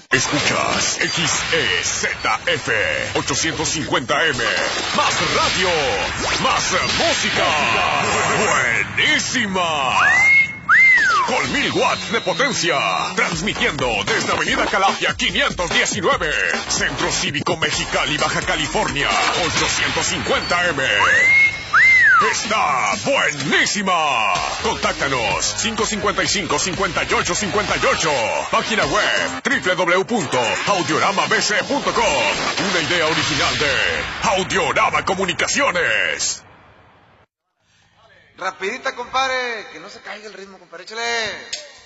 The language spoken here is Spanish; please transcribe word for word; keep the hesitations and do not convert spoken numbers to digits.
Escuchas X E Z F ochocientos cincuenta M. Más radio, más música. Buenísima. Con mil watts de potencia. Transmitiendo desde Avenida Calafia quinientos diecinueve. Centro Cívico Mexicali, Baja California. ochocientos cincuenta M. Está buenísima. Contáctanos cinco cincuenta y cinco, cincuenta y ocho cincuenta y ocho. Página web doble u doble u doble u punto audiorama b c punto com. Una idea original de Audiorama Comunicaciones. Rapidita, compadre, que no se caiga el ritmo, compadre, échale.